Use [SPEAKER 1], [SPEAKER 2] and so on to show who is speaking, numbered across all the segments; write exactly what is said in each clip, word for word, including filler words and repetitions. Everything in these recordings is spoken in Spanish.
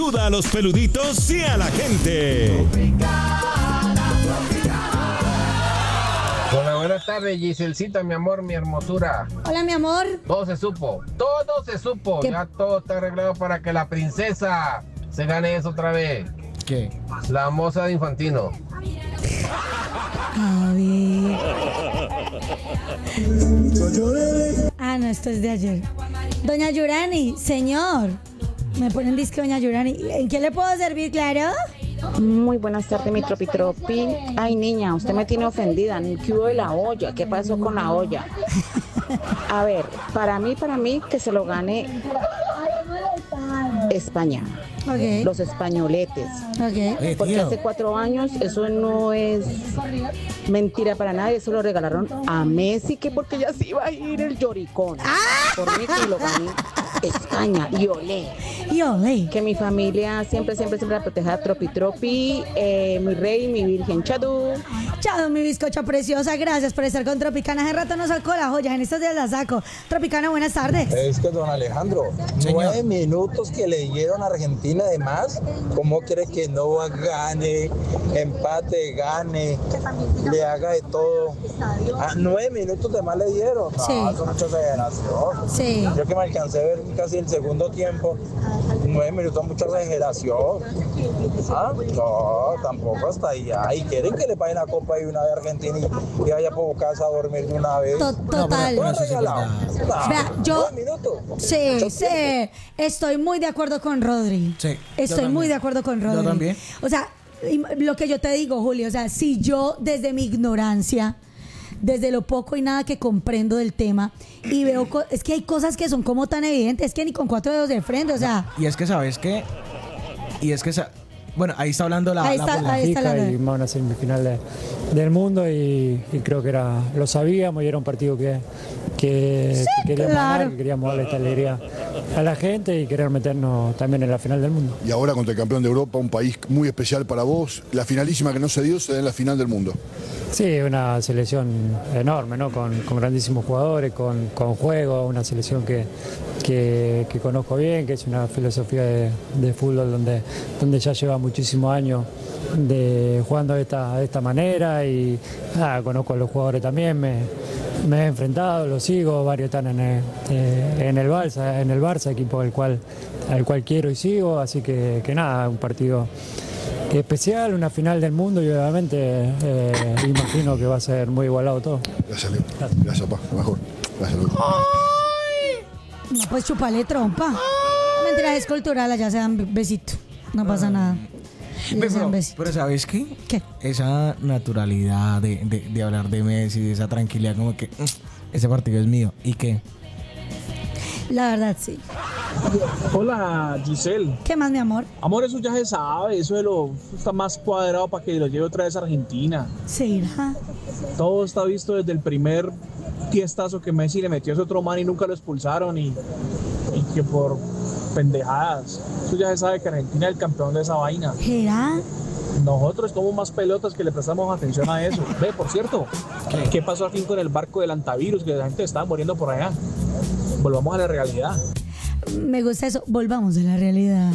[SPEAKER 1] Saluda a los peluditos y a la gente.
[SPEAKER 2] Hola, buenas tardes, Giselcita, mi amor, mi hermosura.
[SPEAKER 3] Hola, mi amor.
[SPEAKER 2] Todo se supo, todo se supo.
[SPEAKER 3] ¿Qué?
[SPEAKER 2] Ya todo está arreglado para que la princesa se gane eso otra vez.
[SPEAKER 4] ¿Qué?
[SPEAKER 2] La moza de Infantino.
[SPEAKER 3] A ver. Ah, no, esto es de ayer. Doña Yurani, señor. Me ponen disque Doña Yurani. ¿En qué le puedo servir, claro?
[SPEAKER 5] Muy buenas tardes, mi tropi tropi. Ay, niña, usted me tiene ofendida. ¿Qué hubo de la olla? ¿Qué pasó con la olla? A ver, para mí, para mí, que se lo gane España.
[SPEAKER 3] Ok.
[SPEAKER 5] Los españoletes.
[SPEAKER 3] Ok.
[SPEAKER 4] Oye,
[SPEAKER 5] Porque
[SPEAKER 4] tío.
[SPEAKER 5] hace cuatro años eso no es mentira para nadie. Eso lo regalaron a Messi, que porque ya se iba a ir el lloricón. Por mí que lo gane España. Y olé.
[SPEAKER 3] Y ole.
[SPEAKER 5] Que mi familia siempre, siempre, siempre la proteja. Tropi tropi, eh, mi rey, mi virgen Chadu.
[SPEAKER 3] Chao, mi bizcocha preciosa. Gracias por estar con Tropicana. Hace rato no sacó las joyas. En estos días las saco. Tropicana, buenas tardes.
[SPEAKER 6] Es que don Alejandro,
[SPEAKER 4] Señor.
[SPEAKER 6] nueve minutos que le dieron a Argentina de más, ¿cómo cree que no gane, empate, gane, le haga de todo? Ah, nueve minutos de más le dieron. No,
[SPEAKER 3] Sí.
[SPEAKER 6] eso es mucha exageración.
[SPEAKER 3] Sí.
[SPEAKER 6] Yo que me alcancé a ver casi el segundo tiempo, nueve minutos mucha exageración. Ah, no, tampoco hasta allá. Y quieren que le paguen la copa de una vez a Argentina y, y vaya por casa a dormir de una vez.
[SPEAKER 3] To- Total.
[SPEAKER 6] ¿Todo
[SPEAKER 4] No, eso sí es
[SPEAKER 6] regalado?
[SPEAKER 4] verdad.
[SPEAKER 6] No,
[SPEAKER 3] Vea, yo-
[SPEAKER 6] nueve minutos.
[SPEAKER 3] Sí,
[SPEAKER 6] Mucho
[SPEAKER 3] sí.
[SPEAKER 6] tiempo.
[SPEAKER 3] Estoy muy de acuerdo con Rodri.
[SPEAKER 4] Sí, yo
[SPEAKER 3] Estoy
[SPEAKER 4] también.
[SPEAKER 3] muy de acuerdo con Rodri.
[SPEAKER 4] Yo también.
[SPEAKER 3] O sea, y lo que yo te digo, Julio, o sea, si yo desde mi ignorancia, desde lo poco y nada que comprendo del tema, y veo, co- es que hay cosas que son como tan evidentes, que ni con cuatro dedos de frente, o sea,
[SPEAKER 4] Y es que, ¿sabes qué? Y es que, sa- bueno, ahí está hablando la...
[SPEAKER 3] Ahí
[SPEAKER 4] la-
[SPEAKER 3] está,
[SPEAKER 4] la-
[SPEAKER 3] ahí está la
[SPEAKER 7] y más una semifinal de- del mundo y, y creo que era lo sabíamos y era un partido que, que, que queríamos
[SPEAKER 3] claro.
[SPEAKER 7] ganar, que queríamos darle esta alegría a la gente y querer meternos también en la final del mundo.
[SPEAKER 8] Y ahora contra el campeón de Europa, un país muy especial para vos, la finalísima que no se dio se da en la final del mundo.
[SPEAKER 7] Sí, una selección enorme, ¿no? Con, con grandísimos jugadores, con, con juego, una selección que, que, que conozco bien, que es una filosofía de, de fútbol donde, donde ya lleva muchísimos años de jugando de esta, de esta manera y nada, conozco a los jugadores también, me, me he enfrentado, los sigo, varios están en el, eh, en el Barça, en el Barça, equipo al cual, al cual quiero y sigo, así que, que nada, un partido especial, una final del mundo y obviamente eh, imagino que va a ser muy igualado todo.
[SPEAKER 8] Gracias, Leo. Gracias, papá. Lo mejor. Gracias, Leo.
[SPEAKER 3] no, pues chupale trompa. Mentira, es cultural, allá se dan besito, no pasa nada. Ya
[SPEAKER 4] Pero,
[SPEAKER 3] se dan besito.
[SPEAKER 4] pero ¿sabes qué?
[SPEAKER 3] ¿Qué?
[SPEAKER 4] Esa naturalidad de, de, de hablar de Messi, de esa tranquilidad, como que "Mm, ese partido es mío". ¿Y qué?
[SPEAKER 3] La verdad, sí.
[SPEAKER 9] Hola, Giselle.
[SPEAKER 3] ¿Qué más, mi amor?
[SPEAKER 9] Amor, eso ya se sabe, eso de lo está más cuadrado para que lo lleve otra vez a Argentina.
[SPEAKER 3] ¿Será?
[SPEAKER 9] Todo está visto desde el primer tiestazo que Messi le metió a ese otro man y nunca lo expulsaron y, y que por pendejadas. Eso ya se sabe que Argentina es el campeón de esa vaina.
[SPEAKER 3] ¿Será?
[SPEAKER 9] Nosotros somos más pelotas que le prestamos atención a eso. Ve, por cierto, ¿qué, qué pasó al fin con el barco del antivirus? Que la gente estaba muriendo por allá. Volvamos a la realidad.
[SPEAKER 3] Me gusta eso. Volvamos a la realidad.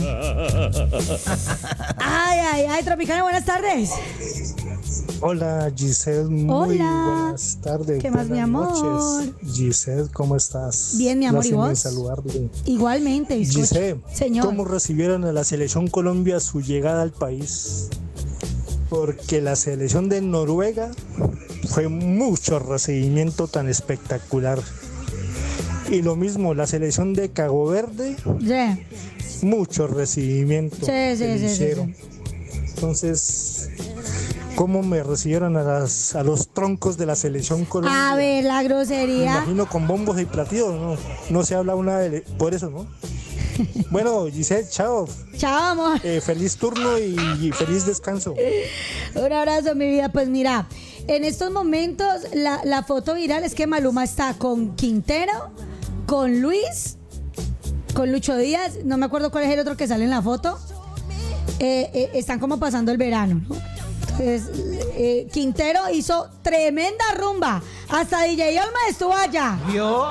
[SPEAKER 3] Ay, ay, ay, Tropicana, buenas tardes.
[SPEAKER 10] Hola Giselle, muy
[SPEAKER 3] Hola.
[SPEAKER 10] buenas tardes.
[SPEAKER 3] ¿Qué más,
[SPEAKER 10] buenas
[SPEAKER 3] mi amor?
[SPEAKER 10] noches. Giselle, ¿cómo estás?
[SPEAKER 3] Bien, mi amor, ¿y
[SPEAKER 10] Placer en
[SPEAKER 3] vos?
[SPEAKER 10] saludarle.
[SPEAKER 3] Igualmente, bizcocho.
[SPEAKER 10] Giselle,
[SPEAKER 3] Señor.
[SPEAKER 10] ¿cómo recibieron a la selección Colombia su llegada al país? Porque la selección de Noruega fue mucho recibimiento tan espectacular. Y lo mismo, la selección de Cabo Verde,
[SPEAKER 3] Sí,
[SPEAKER 10] mucho recibimiento.
[SPEAKER 3] sí,
[SPEAKER 10] que
[SPEAKER 3] sí,
[SPEAKER 10] le
[SPEAKER 3] sí, sí,
[SPEAKER 10] hicieron.
[SPEAKER 3] sí.
[SPEAKER 10] Entonces, ¿cómo me recibieron a, las, a los troncos de la selección Colombia?
[SPEAKER 3] A ver, la
[SPEAKER 10] Me
[SPEAKER 3] grosería.
[SPEAKER 10] imagino con bombos y platillos, ¿no? No se habla una de... Por eso, ¿no? Bueno, Giselle, chao.
[SPEAKER 3] Chao, amor.
[SPEAKER 10] Eh, feliz turno y, y feliz descanso.
[SPEAKER 3] Un abrazo, mi vida. Pues mira, en estos momentos la, la foto viral es que Maluma está con Quintero, con Luis, con Lucho Díaz, no me acuerdo cuál es el otro que sale en la foto. Eh, eh, están como pasando el verano, ¿no? Entonces, eh, Quintero hizo tremenda rumba. Hasta D J Olma estuvo allá.
[SPEAKER 4] ¿Vio?